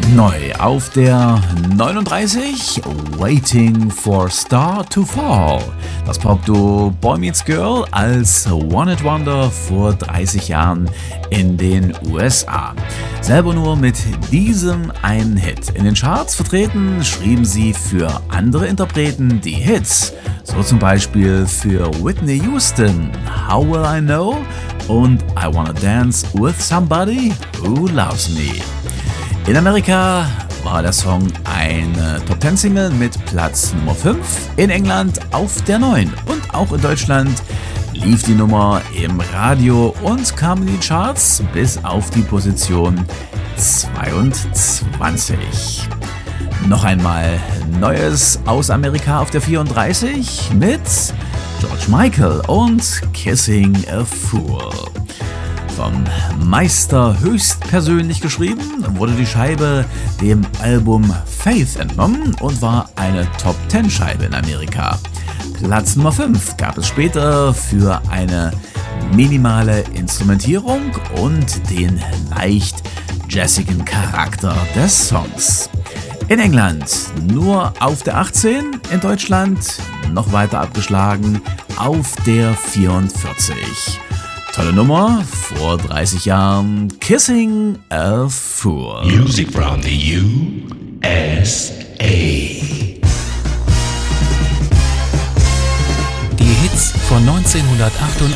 Neu auf der 39, Waiting for Star to Fall. Das Popduo Boy Meets Girl als One Hit Wonder vor 30 Jahren in den USA. Selber nur mit diesem einen Hit. In den Charts vertreten schrieben sie für andere Interpreten die Hits. So zum Beispiel für Whitney Houston, How Will I Know und I Wanna Dance with Somebody Who Loves Me. In Amerika war der Song eine Top-10-Single mit Platz Nummer 5, in England auf der 9 und auch in Deutschland lief die Nummer im Radio und kam in die Charts bis auf die Position 22. Noch einmal Neues aus Amerika auf der 34 mit George Michael und Kissing a Fool. Vom Meister höchstpersönlich geschrieben, wurde die Scheibe dem Album Faith entnommen und war eine Top-10-Scheibe in Amerika. Platz Nummer 5 gab es später für eine minimale Instrumentierung und den leicht jazzigen Charakter des Songs. In England nur auf der 18, in Deutschland noch weiter abgeschlagen auf der 44. Tolle Nummer, vor 30 Jahren, Kissing a Fool. Music from the USA. Die Hits von 1988